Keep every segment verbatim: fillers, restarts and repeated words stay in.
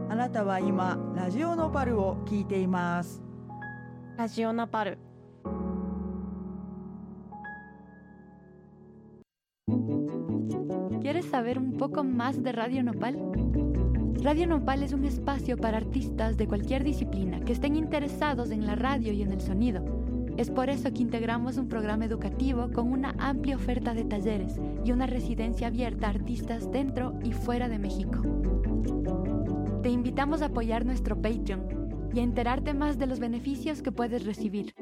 あなたは今ラジオノパルを聞いています。 ラジオノパル。 ¿Quieres saber un poco más de Radio Nopal? Radio Nopal es un espacio para artistas de cualquier disciplina que estén interesados en la radio y en el sonido. Es por eso que integramos un programa educativo con una amplia oferta de talleres y una residencia abierta a artistas dentro y fuera de México. Te invitamos a apoyar nuestro Patreon y a enterarte más de los beneficios que puedes recibir.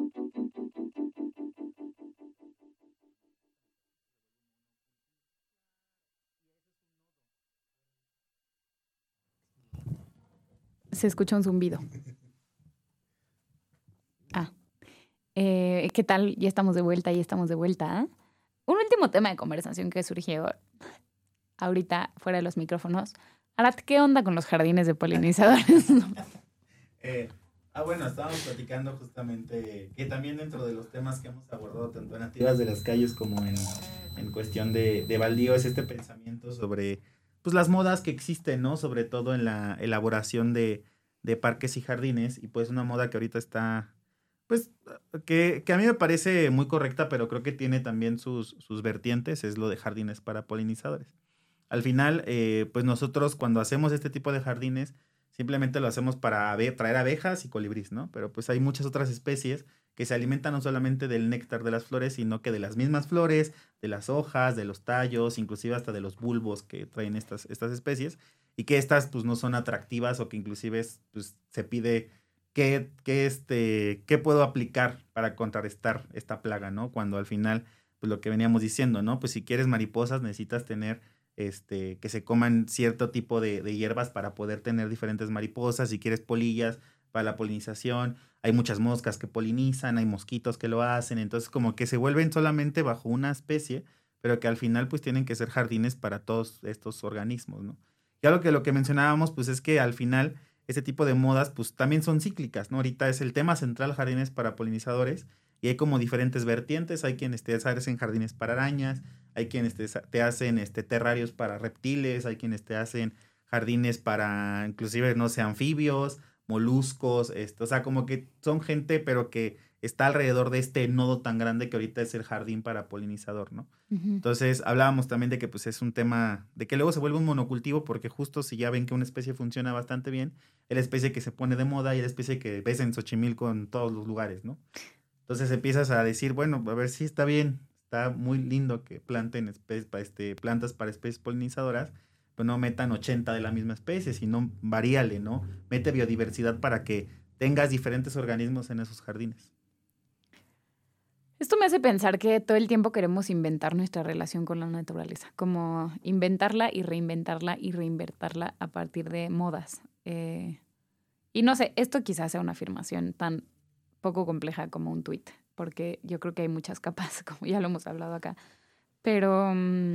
Se escucha un zumbido. Ah. Eh, ¿Qué tal? Ya estamos de vuelta, ya estamos de vuelta. ¿eh? Un último tema de conversación que surgió ahorita fuera de los micrófonos. Arat, ¿qué onda con los jardines de polinizadores? eh, ah, bueno, estábamos platicando justamente que también dentro de los temas que hemos abordado tanto en Nativas de las Calles como en, en cuestión de, de baldío es este pensamiento sobre pues las modas que existen, ¿no? Sobre todo en la elaboración de, de parques y jardines, y pues una moda que ahorita está, pues, que, que a mí me parece muy correcta, pero creo que tiene también sus, sus vertientes, es lo de jardines para polinizadores. Al final, eh, pues nosotros cuando hacemos este tipo de jardines, simplemente lo hacemos para ave- traer abejas y colibríes, ¿no? Pero pues hay muchas otras especies que se alimentan no solamente del néctar de las flores, sino que de las mismas flores, de las hojas, de los tallos, inclusive hasta de los bulbos que traen estas, estas especies, y que estas pues no son atractivas o que inclusive es, pues, se pide qué, qué, este, qué puedo aplicar para contrarrestar esta plaga, ¿no? Cuando al final, pues lo que veníamos diciendo, ¿no? Pues si quieres mariposas necesitas tener Este, que se coman cierto tipo de, de hierbas para poder tener diferentes mariposas. Si quieres polillas para la polinización, hay muchas moscas que polinizan, hay mosquitos que lo hacen, entonces como que se vuelven solamente bajo una especie, pero que al final pues tienen que ser jardines para todos estos organismos, ¿no? Y algo que lo que mencionábamos pues es que al final este tipo de modas pues también son cíclicas, ¿no? Ahorita es el tema central jardines para polinizadores y hay como diferentes vertientes, hay quienes te hacen jardines para arañas, hay quienes te, te hacen este, terrarios para reptiles, hay quienes te hacen jardines para inclusive, no sé, anfibios, moluscos, esto, o sea, como que son gente, pero que está alrededor de este nodo tan grande que ahorita es el jardín para polinizador, ¿no? Uh-huh. Entonces, hablábamos también de que pues es un tema, de que luego se vuelve un monocultivo, porque justo si ya ven que una especie funciona bastante bien, es la especie que se pone de moda y es la especie que ves en Xochimilco en todos los lugares, ¿no? Entonces empiezas a decir, bueno, a ver si está bien, está muy lindo que planten espe- este, plantas para especies polinizadoras, pues no metan ochenta de la misma especie, sino varíale, ¿no? Mete biodiversidad para que tengas diferentes organismos en esos jardines. Esto me hace pensar que todo el tiempo queremos inventar nuestra relación con la naturaleza, como inventarla y reinventarla y reinventarla a partir de modas. Eh, y no sé, esto quizás sea una afirmación tan poco compleja como un tuit, porque yo creo que hay muchas capas, como ya lo hemos hablado acá. Pero,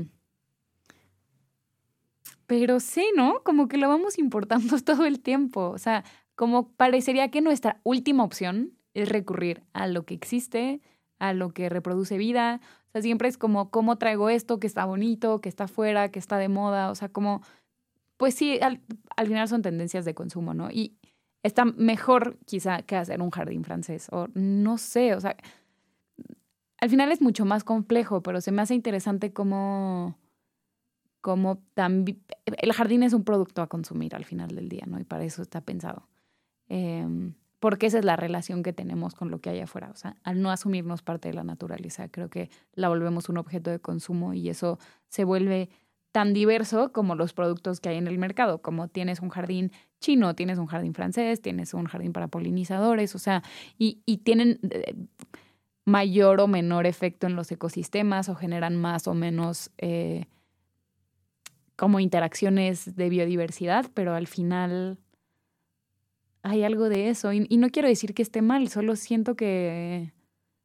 pero sí, ¿no? Como que lo vamos importando todo el tiempo. O sea, como parecería que nuestra última opción es recurrir a lo que existe, a lo que reproduce vida. O sea, siempre es como, ¿cómo traigo esto que está bonito, que está fuera, que está de moda? O sea, como, pues sí, al, al final son tendencias de consumo, ¿no? Y está mejor quizá que hacer un jardín francés, o no sé, o sea, al final es mucho más complejo, pero se me hace interesante cómo, cómo también, el jardín es un producto a consumir al final del día, ¿no? Y para eso está pensado. Eh, porque esa es la relación que tenemos con lo que hay afuera. O sea, al no asumirnos parte de la naturaleza, creo que la volvemos un objeto de consumo y eso se vuelve tan diverso como los productos que hay en el mercado, como tienes un jardín chino, tienes un jardín francés, tienes un jardín para polinizadores, o sea, y, y tienen eh, mayor o menor efecto en los ecosistemas o generan más o menos eh, como interacciones de biodiversidad, pero al final hay algo de eso. Y, y no quiero decir que esté mal, solo siento que,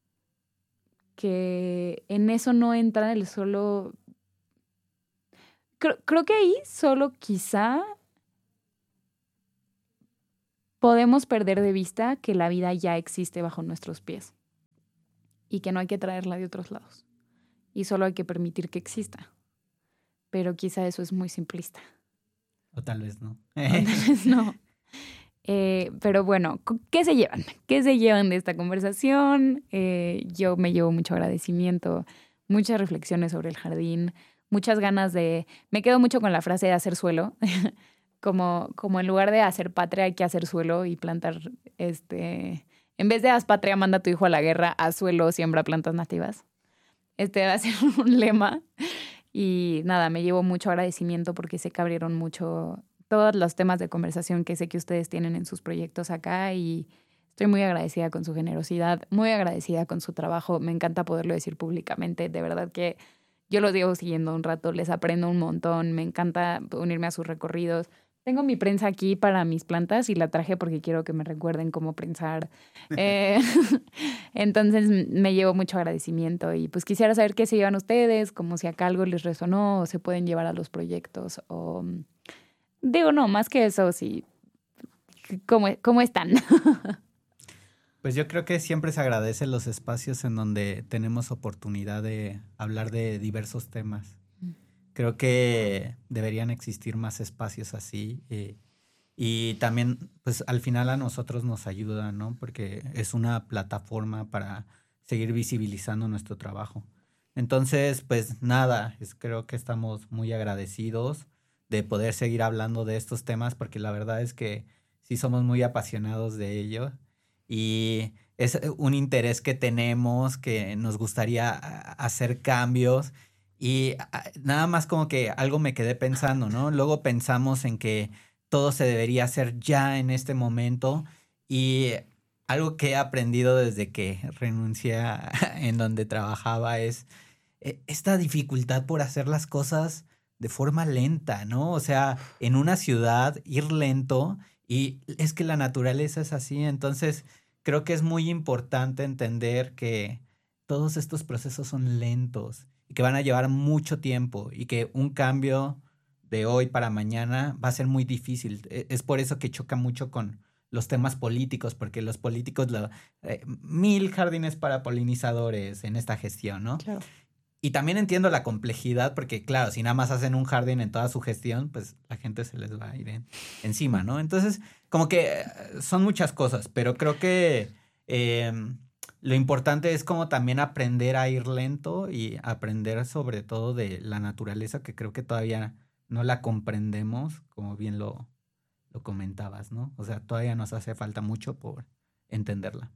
que en eso no entra el solo... Creo, creo que ahí solo quizá podemos perder de vista que la vida ya existe bajo nuestros pies y que no hay que traerla de otros lados. Y solo hay que permitir que exista. Pero quizá eso es muy simplista. O tal vez no. O tal vez no. Eh, pero bueno, ¿qué se llevan? ¿Qué se llevan de esta conversación? Eh, yo me llevo mucho agradecimiento, muchas reflexiones sobre el jardín, muchas ganas de... Me quedo mucho con la frase de hacer suelo. como, como en lugar de hacer patria hay que hacer suelo y plantar... este En vez de haz patria, manda a tu hijo a la guerra, haz suelo, siembra plantas nativas. Este va a ser un lema. Y nada, me llevo mucho agradecimiento porque sé que abrieron mucho... todos los temas de conversación que sé que ustedes tienen en sus proyectos acá y estoy muy agradecida con su generosidad, muy agradecida con su trabajo. Me encanta poderlo decir públicamente. De verdad que yo los llevo siguiendo un rato, les aprendo un montón, me encanta unirme a sus recorridos. Tengo mi prensa aquí para mis plantas y la traje porque quiero que me recuerden cómo prensar. Eh, entonces me llevo mucho agradecimiento y pues quisiera saber qué se llevan ustedes, como si acá algo les resonó o se pueden llevar a los proyectos o... Digo, no, más que eso, sí. ¿Cómo, cómo están? Pues yo creo que siempre se agradecen los espacios en donde tenemos oportunidad de hablar de diversos temas. Creo que deberían existir más espacios así. Eh, y también, pues al final a nosotros nos ayuda, ¿no? Porque es una plataforma para seguir visibilizando nuestro trabajo. Entonces, pues nada, es, creo que estamos muy agradecidos de poder seguir hablando de estos temas, porque la verdad es que sí somos muy apasionados de ello y es un interés que tenemos, que nos gustaría hacer cambios y nada más como que algo me quedé pensando, ¿no? Luego pensamos en que todo se debería hacer ya en este momento y algo que he aprendido desde que renuncié a, en donde trabajaba es esta dificultad por hacer las cosas de forma lenta, ¿no? O sea, en una ciudad ir lento y es que la naturaleza es así. Entonces, creo que es muy importante entender que todos estos procesos son lentos y que van a llevar mucho tiempo y que un cambio de hoy para mañana va a ser muy difícil. Es por eso que choca mucho con los temas políticos, porque los políticos, lo, eh, mil jardines para polinizadores en esta gestión, ¿no? Claro. Y también entiendo la complejidad porque, claro, si nada más hacen un jardín en toda su gestión, pues la gente se les va a ir en, encima, ¿no? Entonces, como que son muchas cosas, pero creo que eh, lo importante es como también aprender a ir lento y aprender sobre todo de la naturaleza, que creo que todavía no la comprendemos, como bien lo, lo comentabas, ¿no? O sea, todavía nos hace falta mucho por entenderla.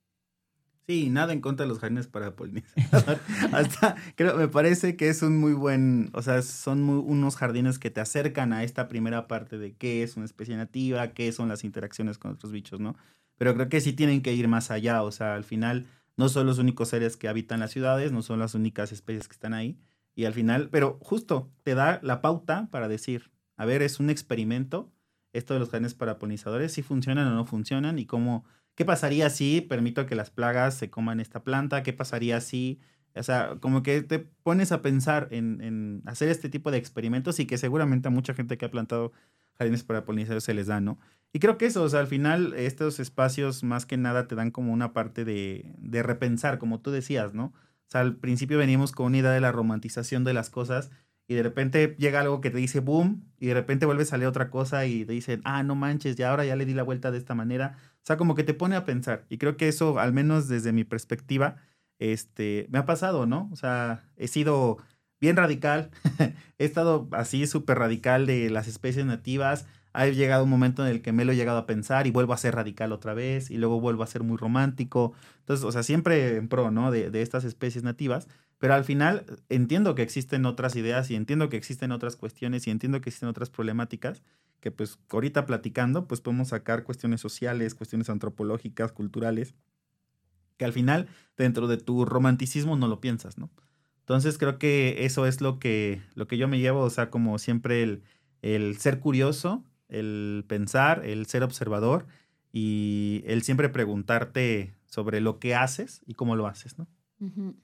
Sí, nada en contra de los jardines para polinizador. Hasta creo, me parece que es un muy buen, o sea, son muy, unos jardines que te acercan a esta primera parte de qué es una especie nativa, qué son las interacciones con otros bichos, ¿no? Pero creo que sí tienen que ir más allá, o sea, al final no son los únicos seres que habitan las ciudades, no son las únicas especies que están ahí, y al final, pero justo te da la pauta para decir, a ver, es un experimento, esto de los jardines para polinizadores, si funcionan o no funcionan y cómo... ¿Qué pasaría si permito que las plagas se coman esta planta? ¿Qué pasaría si...? O sea, como que te pones a pensar en, en hacer este tipo de experimentos y que seguramente a mucha gente que ha plantado jardines para polinizadores se les da, ¿no? Y creo que eso, o sea, al final estos espacios más que nada te dan como una parte de, de repensar, como tú decías, ¿no? O sea, al principio venimos con una idea de la romantización de las cosas y de repente llega algo que te dice boom y de repente vuelve a salir otra cosa y te dicen, ah, no manches, ya ahora ya le di la vuelta de esta manera. O sea, como que te pone a pensar. Y creo que eso, al menos desde mi perspectiva, este, me ha pasado, ¿no? O sea, he sido bien radical. He estado así súper radical de las especies nativas. Ha llegado un momento en el que me lo he llegado a pensar y vuelvo a ser radical otra vez y luego vuelvo a ser muy romántico. Entonces, o sea, siempre en pro, ¿no? De, de estas especies nativas. Pero al final entiendo que existen otras ideas y entiendo que existen otras cuestiones y entiendo que existen otras problemáticas que pues ahorita platicando pues podemos sacar cuestiones sociales, cuestiones antropológicas, culturales, que al final dentro de tu romanticismo no lo piensas, ¿no? Entonces creo que eso es lo que, lo que yo me llevo, o sea, como siempre el, el ser curioso, el pensar, el ser observador y el siempre preguntarte sobre lo que haces y cómo lo haces, ¿no? Uh-huh.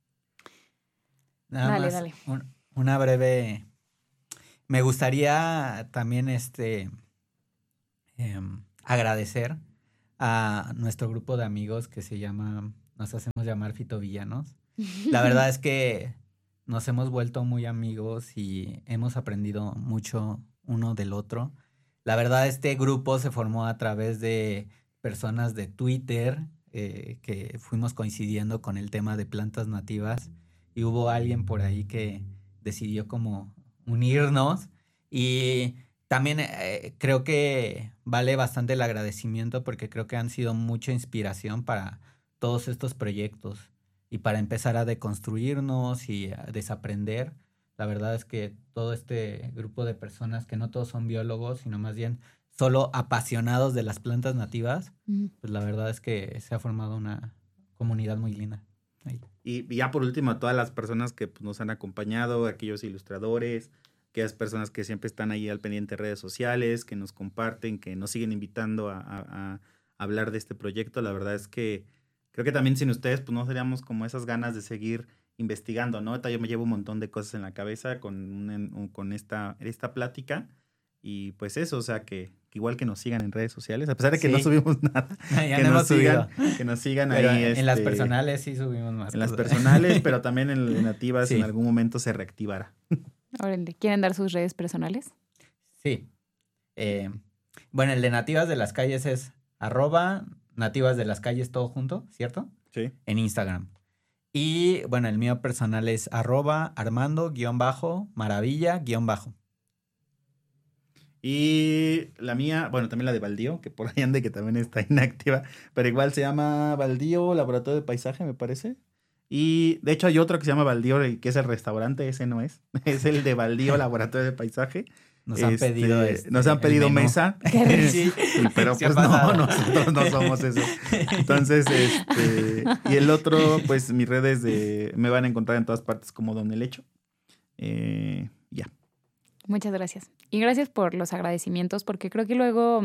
Nada dale, más dale. Un, una breve... Me gustaría también este eh, agradecer a nuestro grupo de amigos que se llama, nos hacemos llamar Fitovillanos. La verdad es que nos hemos vuelto muy amigos y hemos aprendido mucho uno del otro. La verdad, este grupo se formó a través de personas de Twitter eh, que fuimos coincidiendo con el tema de plantas nativas y hubo alguien por ahí que decidió como unirnos y también eh, creo que vale bastante el agradecimiento porque creo que han sido mucha inspiración para todos estos proyectos y para empezar a deconstruirnos y a desaprender. La verdad es que todo este grupo de personas que no todos son biólogos, sino más bien solo apasionados de las plantas nativas, mm. pues la verdad es que se ha formado una comunidad muy linda. Ahí. Y, y ya por último, a todas las personas que pues, nos han acompañado, aquellos ilustradores, aquellas personas que siempre están ahí al pendiente de redes sociales, que nos comparten, que nos siguen invitando a, a, a hablar de este proyecto. La verdad es que creo que también sin ustedes pues no seríamos como esas ganas de seguir investigando, ¿no? Yo me llevo un montón de cosas en la cabeza con, un, con esta, esta plática y pues eso, o sea, que, que igual que nos sigan en redes sociales, a pesar de que sí. no subimos nada, ya que, no nos sigan, subido. que nos sigan pero ahí. En este, las personales sí subimos más. En cosas. las personales, pero también en nativas sí. en algún momento se reactivará. Órale, ¿quieren dar sus redes personales? Sí. Eh, bueno, el de Nativas de las Calles es arroba Nativas de las Calles todo junto, ¿cierto? Sí. En Instagram. Y bueno, el mío personal es arroba Armando guión bajo Maravilla guión bajo. Y la mía, bueno, también la de Baldío, que por ahí ande que también está inactiva, pero igual se llama Baldío Laboratorio de Paisaje, me parece. Y de hecho hay otro que se llama Baldío, que es el restaurante, ese no es. Es el de Baldío Laboratorio de Paisaje. Nos han este, pedido este, Nos han pedido mesa. Sí, pero pues no, nosotros no somos eso. Entonces, este, y el otro, pues mis redes de, me van a encontrar en todas partes como Don Helecho. Eh, ya. Muchas gracias. Y gracias por los agradecimientos, porque creo que luego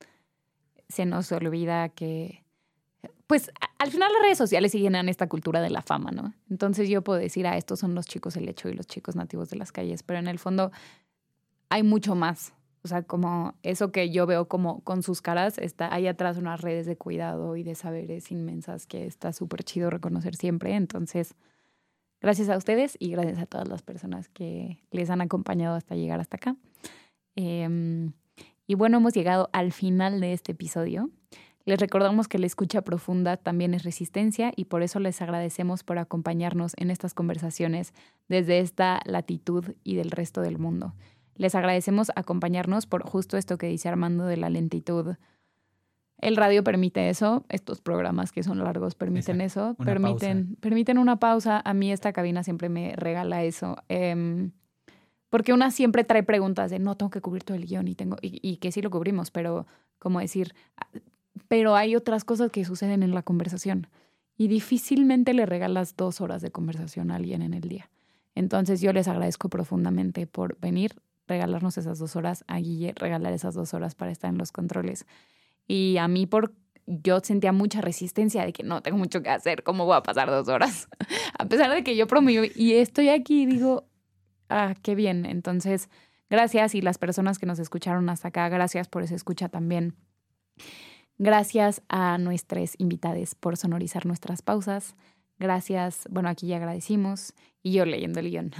se nos olvida que, pues al final las redes sociales siguen en esta cultura de la fama, ¿no? Entonces yo puedo decir, ah, estos son los chicos Helecho y los chicos nativos de las calles, pero en el fondo hay mucho más. O sea, como eso que yo veo como con sus caras, está ahí atrás unas redes de cuidado y de saberes inmensas que está súper chido reconocer siempre. Entonces, gracias a ustedes y gracias a todas las personas que les han acompañado hasta llegar hasta acá. Eh, y bueno, hemos llegado al final de este episodio. Les recordamos que la escucha profunda también es resistencia y por eso les agradecemos por acompañarnos en estas conversaciones desde esta latitud y del resto del mundo. Les agradecemos acompañarnos por justo esto que dice Armando de la lentitud. El radio permite eso, estos programas que son largos permiten Exacto. eso, una permiten, pausa. permiten una pausa. A mí esta cabina siempre me regala eso, eh, porque una siempre trae preguntas de no, tengo que cubrir todo el guión y, tengo, y, y que sí lo cubrimos, pero como decir, pero hay otras cosas que suceden en la conversación y difícilmente le regalas dos horas de conversación a alguien en el día. Entonces yo les agradezco profundamente por venir, regalarnos esas dos horas, a Guille regalar esas dos horas para estar en los controles. Y a mí por yo sentía mucha resistencia de que no, tengo mucho que hacer, ¿cómo voy a pasar dos horas? A pesar de que yo promuevo y estoy aquí y digo, ah, qué bien. Entonces, gracias y las personas que nos escucharon hasta acá, gracias por esa escucha también. Gracias a nuestras invitadas por sonorizar nuestras pausas. Gracias, bueno, aquí ya agradecimos y yo leyendo el guión.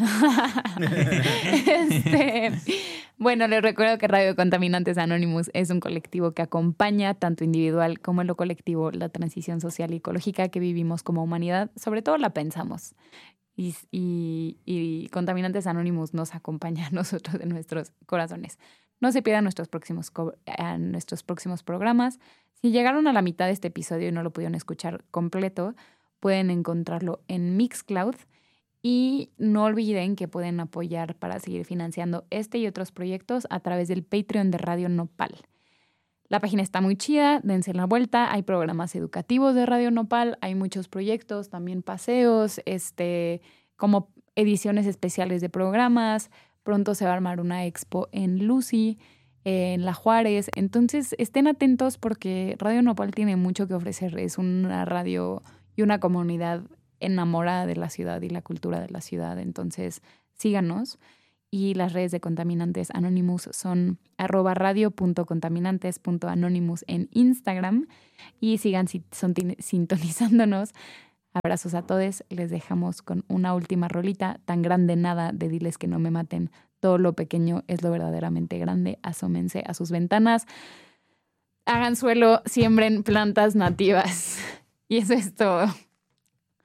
este, bueno, les recuerdo que Radio Contaminantes Anonymous es un colectivo que acompaña tanto individual como en lo colectivo la transición social y ecológica que vivimos como humanidad. Sobre todo la pensamos. Y, y, y Contaminantes Anonymous nos acompaña a nosotros en nuestros corazones. No se pierdan nuestros próximos, co- a nuestros próximos programas. Si llegaron a la mitad de este episodio y no lo pudieron escuchar completo, pueden encontrarlo en Mixcloud y no olviden que pueden apoyar para seguir financiando este y otros proyectos a través del Patreon de Radio Nopal. La página está muy chida, dense la vuelta, hay programas educativos de Radio Nopal, hay muchos proyectos, también paseos, este, como ediciones especiales de programas, pronto se va a armar una expo en Lucy, en La Juárez, entonces estén atentos porque Radio Nopal tiene mucho que ofrecer, es una radio y una comunidad enamorada de la ciudad y la cultura de la ciudad. Entonces, síganos. Y las redes de Contaminantes Anonymous son arroba radio punto contaminantes punto anonymous en Instagram. Y sigan sintonizándonos. Abrazos a todos. Les dejamos con una última rolita, Tan grande nada de Diles que no me maten, todo lo pequeño es lo verdaderamente grande. Asómense a sus ventanas, hagan suelo, siembren plantas nativas. Y eso es todo.